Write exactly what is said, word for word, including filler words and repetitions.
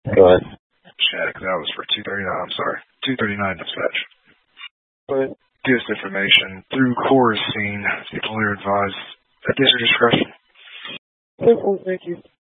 Go ahead. Check. That was for two thirty-nine. I'm sorry. two thirty-nine dispatch. Go ahead. Gives information through Cora's scene. People are advised at their discretion. Okay, well, thank you.